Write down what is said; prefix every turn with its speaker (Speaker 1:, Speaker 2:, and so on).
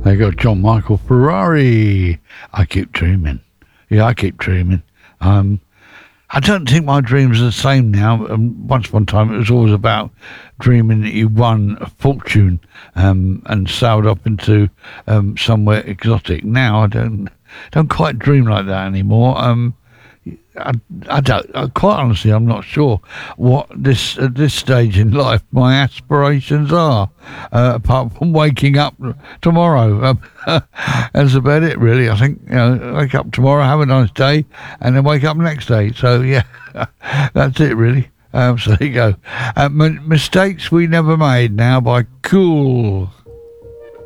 Speaker 1: They got John Michael Ferrari. I keep dreaming. Yeah, I keep dreaming. I don't think my dreams are the same now. Once upon a time, it was always about dreaming that you won a fortune and sailed up into somewhere exotic. Now I don't quite dream like that anymore. I don't. Quite honestly, I'm not sure what at this stage in life my aspirations are, apart from waking up tomorrow. That's about it, really. I think wake up tomorrow, have a nice day, and then wake up next day. So yeah, that's it, really. So there you go. Mistakes We Never Made now by Cool.